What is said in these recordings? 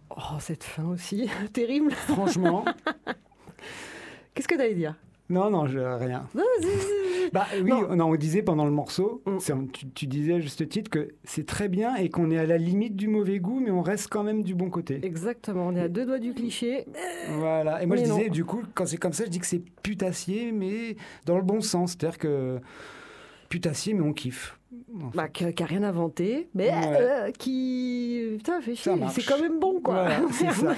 Oh, cette fin aussi, terrible. Franchement. Qu'est-ce que t'allais dire? Non, rien. Non, Bah oui, non. on disait pendant le morceau, Mm. tu disais à juste titre que c'est très bien et qu'on est à la limite du mauvais goût, mais on reste quand même du bon côté. Exactement, on est à 2 doigts du cliché. Voilà. Et moi, Mais je disais, non. du coup, quand c'est comme ça, je dis que c'est putassier, mais dans le bon sens. C'est-à-dire que putassier, mais on kiffe. En Bah, fait. qui a rien inventé, mais Ouais. qui... Putain, fait Ça chier, marche. c'est quand même bon, quoi. Voilà, c'est ça.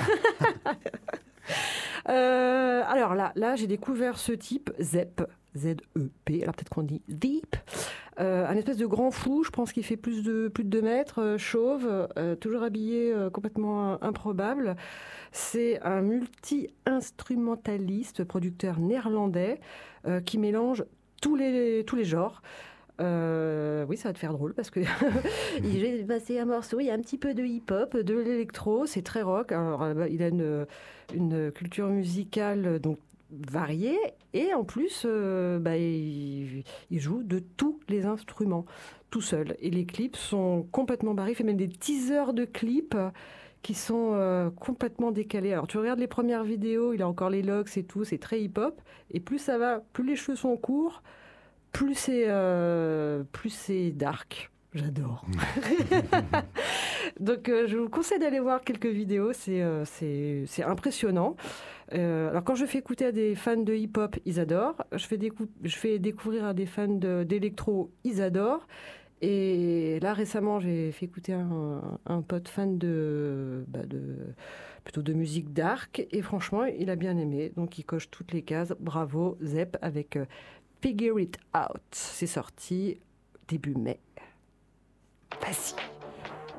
Alors là, j'ai découvert ce type, Zep, Z-E-P, alors peut-être qu'on dit Deep, un espèce de grand fou, je pense qu'il fait plus de 2 mètres, chauve, toujours habillé complètement improbable. C'est un multi-instrumentaliste, producteur néerlandais, qui mélange tous les genres. Oui, ça va te faire drôle parce que j'ai passé un morceau, il y a un petit peu de hip-hop, de l'électro, c'est très rock. Alors, il a une culture musicale donc variée et en plus, il joue de tous les instruments tout seul. Et les clips sont complètement barrés. Il fait même des teasers de clips qui sont complètement décalés. Alors tu regardes les premières vidéos, il a encore les locks et tout, c'est très hip-hop. Et plus ça va, plus les cheveux sont courts, plus c'est dark. J'adore. Donc je vous conseille d'aller voir quelques vidéos, c'est impressionnant. Alors quand je fais écouter à des fans de hip-hop, ils adorent. Je fais découvrir à des fans d'électro, ils adorent. Et là récemment, j'ai fait écouter un pote fan plutôt de musique dark. Et franchement, il a bien aimé. Donc il coche toutes les cases. Bravo Zep avec Figure It Out. C'est sorti début mai. Vas-y.